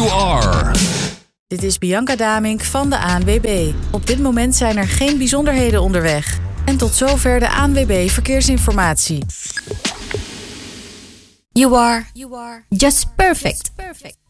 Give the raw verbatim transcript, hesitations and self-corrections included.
You are. Dit is Bianca Damink van de A N W B. Op dit moment zijn er geen bijzonderheden onderweg. En tot zover de A N W B Verkeersinformatie. You are, you are just perfect. Perfect.